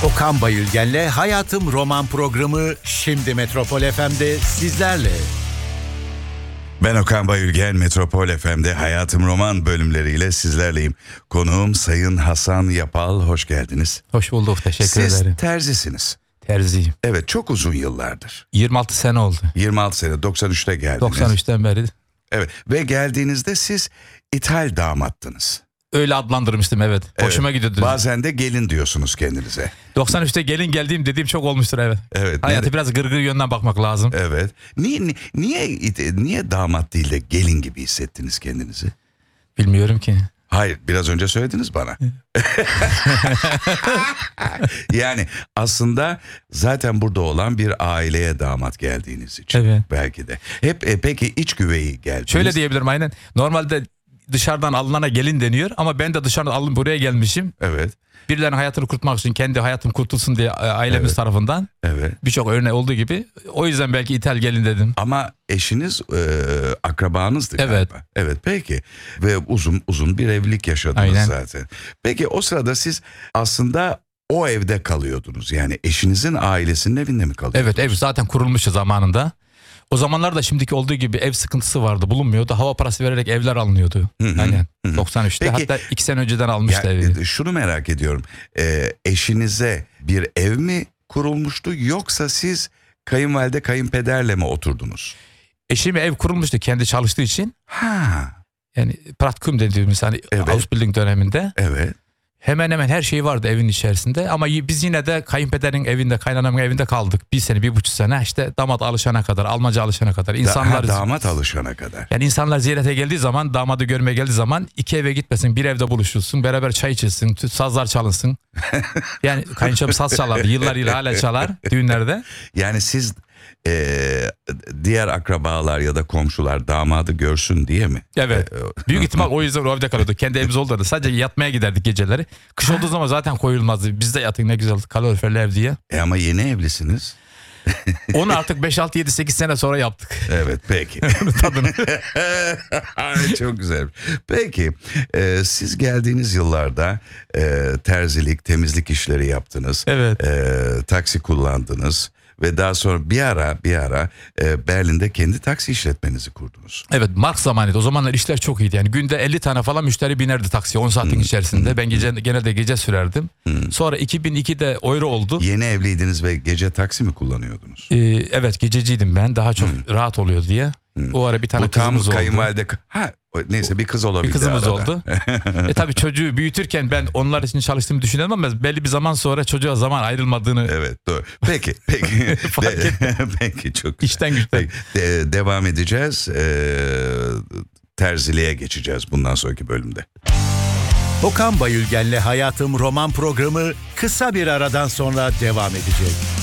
Okan Bayülgen'le Hayatım Roman programı şimdi Metropol FM'de sizlerle. Ben Okan Bayülgen, Metropol FM'de Hayatım Roman bölümleriyle sizlerleyim. Konuğum Sayın Hasan Yapal, hoş geldiniz. Hoş bulduk, teşekkür ederim. Siz terzisiniz. Terziyim. Evet, çok uzun yıllardır. 26 sene oldu. 26 sene, 93'te geldiniz. 93'ten beri. Evet, ve geldiğinizde siz İthal damattınız. Öyle adlandırmıştım, evet. Hoşuma gidiyordu. Bazen de gelin diyorsunuz kendinize. 93'te gelin geldiğim dediğim çok olmuştur, evet. Evet. Hayatı biraz gırgır yönden bakmak lazım. Evet. Niye damat değil de gelin gibi hissettiniz kendinizi? Bilmiyorum ki. Hayır, biraz önce söylediniz bana. Yani aslında zaten burada olan bir aileye damat geldiğiniz için. Evet. Belki de. Peki iç güveyi geldiniz. Şöyle diyebilirim aynen. Normalde dışarıdan alınana gelin deniyor ama ben de dışarıdan alın buraya gelmişim. Evet. Birilerinin hayatını kurtmak için, kendi hayatım kurtulsun diye ailemiz tarafından. Evet. Birçok örnek olduğu gibi. O yüzden belki İthal gelin dedim. Ama eşiniz akrabanızdı galiba. Evet. Evet, peki. Ve uzun bir evlilik yaşadınız Aynen. zaten. Peki o sırada siz aslında o evde kalıyordunuz. Yani eşinizin ailesinin evinde mi kalıyordunuz? Evet, ev zaten kurulmuştu zamanında. O zamanlarda şimdiki olduğu gibi ev sıkıntısı vardı, bulunmuyordu. Hava parası vererek evler alınıyordu. Aynen. 93'te. Peki, hatta 2 sene önceden almıştı evi. Şunu merak ediyorum. Eşinize bir ev mi kurulmuştu yoksa siz kayınvalide kayınpederle mi oturdunuz? Eşime ev kurulmuştu kendi çalıştığı için. Ha. Yani Praktikum dediğimiz hani Evet. Ausbildung döneminde. Evet. Hemen hemen her şey vardı evin içerisinde. Ama biz yine de kayınpederin evinde, kaynanamın evinde kaldık. 1,5 sene işte damat alışana kadar, Almanca alışana kadar. Damat alışana kadar. Yani insanlar ziyarete geldiği zaman, damadı görmeye geldiği zaman 2 eve gitmesin, bir evde buluşulsun, beraber çay içilsin, sazlar çalınsın. Yani kayınçom saz çalardı, yıllar hala çalar düğünlerde. Yani siz diğer akrabalar ya da komşular damadı görsün diye mi? Evet. Büyük ihtimal o yüzden o evde kalıyorduk. Kendi evimiz oldu. Sadece yatmaya giderdik geceleri. Kış olduğu zaman zaten koyulmazdı. Biz de yatın ne güzel kaloriferli ev diye. Ama yeni evlisiniz. Onu artık 5-6-7-8 sene sonra yaptık. Evet, peki. Tadını. Çok güzel. Peki siz geldiğiniz yıllarda terzilik, temizlik işleri yaptınız. Evet. Taksi kullandınız. Ve daha sonra bir ara Berlin'de kendi taksi işletmenizi kurdunuz. Evet, Mark zamanıydı. O zamanlar işler çok iyiydi. Yani günde 50 tane falan müşteri binerdi taksiye 10 saatin içerisinde. Ben genelde gece sürerdim. Sonra 2002'de euro oldu. Yeni evliydiniz ve gece taksi mi kullanıyordunuz? Evet, gececiydim ben. Daha çok rahat oluyor diye. O ara bir tane kızımız oldu. Kayınvalide... Neyse, bir kız olabildi. Bir kızımız arada. oldu. Tabii çocuğu büyütürken ben onlar için çalıştığımı düşünüyorum ama belli bir zaman sonra çocuğa zaman ayrılmadığını... Evet, doğru. Peki. Peki, çok güzel. İşten güçten. Devam edeceğiz. Terziliğe geçeceğiz bundan sonraki bölümde. Okan Bayülgen'le Hayatım Roman programı kısa bir aradan sonra devam edecek.